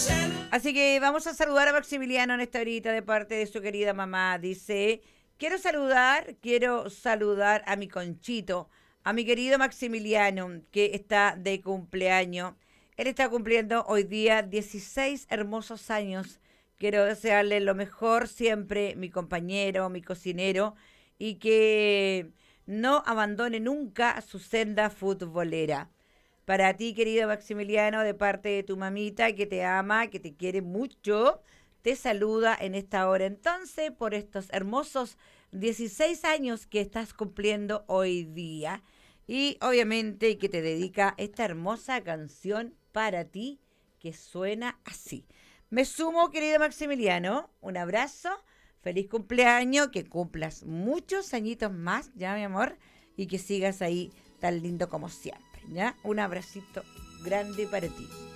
Así que vamos a saludar a Maximiliano en esta horita de parte de su querida mamá. Dice, quiero saludar a mi Conchito, a mi querido Maximiliano, que está de cumpleaños. Él está cumpliendo hoy día 16 hermosos años. Quiero desearle lo mejor siempre, mi compañero, mi cocinero, y que no abandone nunca su senda futbolera. Para ti, querido Maximiliano, de parte de tu mamita que te ama, que te quiere mucho, te saluda en esta hora entonces por estos hermosos 16 años que estás cumpliendo hoy día. Y obviamente que te dedica esta hermosa canción para ti que suena así. Me sumo, querido Maximiliano, un abrazo, feliz cumpleaños, que cumplas muchos añitos más, ya mi amor, y que sigas ahí tan lindo como siempre. ¿Ya? Un abracito grande para ti.